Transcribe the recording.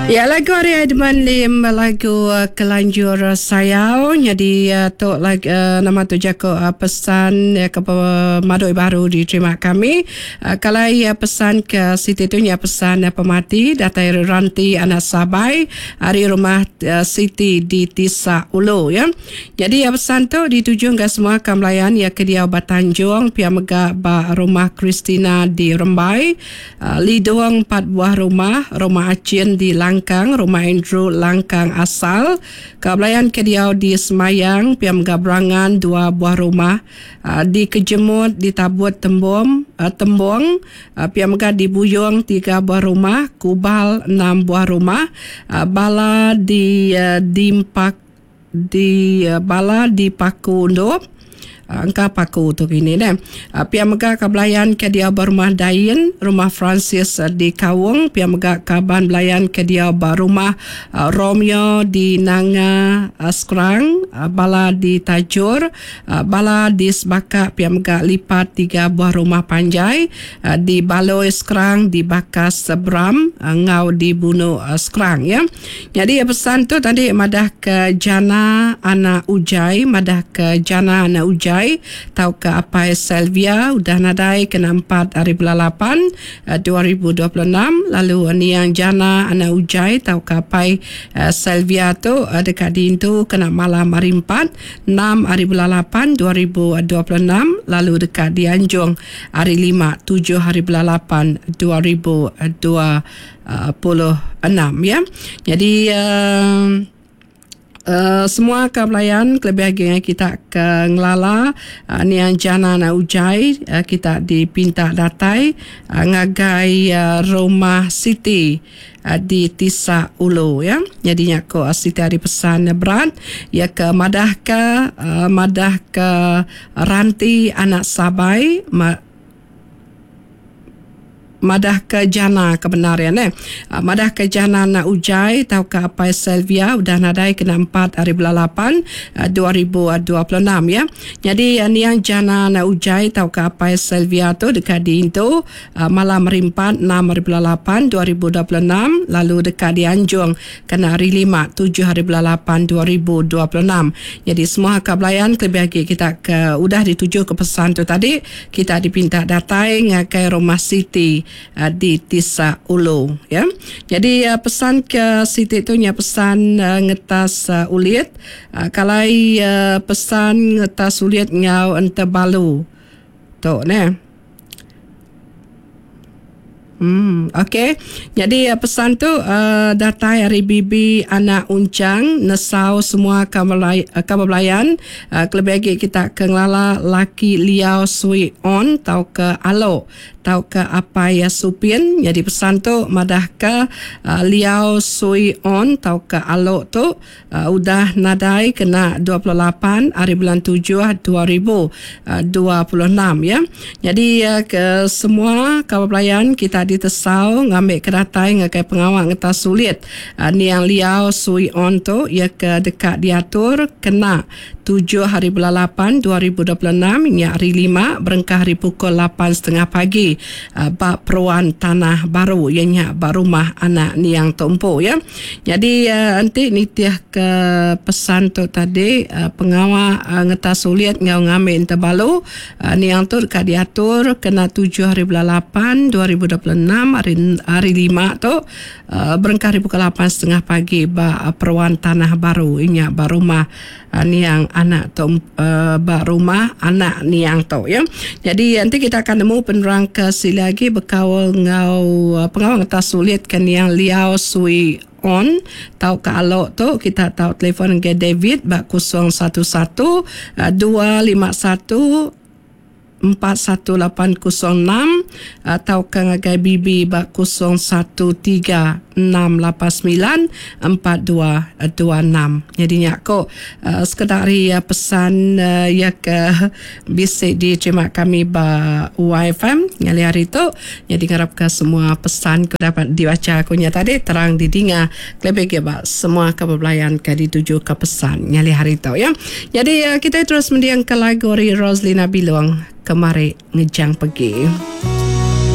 Ya, lagu Ari Edman Lim, lagu Kelanjur Sayau. Jadi tok nama tu jako pesan ke Madoi Baru diterima kami. Kalau pesan ke Siti tu pesan pemati datai ranti anak sabai hari rumah Siti di Tisa Ulu ya. Jadi pesan tu dituju ke semua kamlayan ya ke dia Batanjung pia mega ba rumah Kristina di Rembai, Lidoang 4 buah rumah Acin di Langkang, rumah Andrew Langkang asal, Kablayan Kediau di Semayang, Piam Gabrangan 2 buah rumah, di Kejemut, di Tabut Tembong, Piam Gad di Buyong 3 buah rumah, Kubal 6 buah rumah, Bala di Bala di Paku Undop, angka paku tu gini deh. Pia mega kablayan ke dia berumah Dain, rumah Francis di Kawung, pia mega kaban belayan ke dia berumah Romeo di Nanga Skrang, bala di Tajur, bala di Sebaka, pia mega lipat 3 buah rumah Panjai, di Baloi Skrang, di Bakas Sebram, ngau di Bunuh Skrang ya. Jadi pesan tu tadi madah ke Jana Ana Ujai, madah ke Jana Ana Ujai, tau ke Apai Selvia udah nadai ke 4 hari bulan 8 2026. Lalu ni yang Jana Ana Ujai tau ke Apai Selvia tu dekat Dintu kena malam hari 4 6 hari bulan 8 2026. Lalu dekat Dianjung hari 5 7 hari bulan 8 2026 ya. Jadi semua kablayan kelebih yang kita ke Ngelala ni yang Jana na Ujai kita dipinta datai ngagai rumah Siti di Tisa Ulu ya. Jadinya ko Siti hari pesan berat ya ke madah ke ranti anak sabai madah ke Jana kebenaran madah ke Jana na Ujai tau ke Apai Selvia udah nadai kena 4 hari bulan 8 2026 ya. Jadi ni yang Jana na Ujai tau ke Apai Selvia tu dekat Dintu malam hari 4 6 hari bulan 8 2026. Lalu dekat Dianjung kena hari 5 7 hari bulan 8 2026. Jadi semua kablayan kelebih kita ke udah dituju ke pesan tu tadi kita dipinta datai ngakai rumah Siti di Tisa Ulu ya. Jadi pesan ke Siti tu nya pesan ngetas ulit kalau pesan ngetas ulit ngau ente balu tu ne. Okey. Jadi pesan tu datai hari bibi anak uncang nesau semua kabelayan kelebih kita ke Ngelala laki liau sui on tau ke alo tau ke Apai Supin. Jadi pesan tu madah ke liau sui on tau ke alo tu udah nadai kena 28 hari bulan 7 2026 ya. Jadi ke semua kabelayan kita ditesau ngambil kedatai ngakai pengawal ngetas sulit ni yang liau sui on tu ya ke dekat diatur kena 7 hari bulan 8 2026 ini hari 5 berengkah hari pukul 8.30 pagi bak peruan Tanah Baru ianya bak rumah anak ni yang tumpu ya. Jadi nanti ni tiah ke pesan tu tadi pengawal ngetas sulit ngau ngambil terbalu ni yang tu dekat diatur kena 7 hari bulan 8 2026 hari 5 tu berengkah hari pukul 8.30 pagi bak peruan Tanah Baru inya bak rumah ni yang anak tu bak rumah anak ni yang tu ya. Jadi nanti kita akan nemu penerang ke sili lagi berkawal ngau pengawal ngetas sulit kan yang liau sui on tau ke alok tu kita tahu telefon ke David bak 011 251 41806 atau ke ngagai bibi bak 0136894226. Jadinya ko sekedari pesan ya ke bisik diterima kami ba UIFM ngali hari tu. Jadi harap ke semua pesan ko dapat dibaca kunya tadi terang didinga lebih ke ba semua kabelayan ke dituju ke pesan ngali hari tu ya. Jadi kita terus mendiang ke lagu Roslina Biluang Kemari Ngejang Pergi.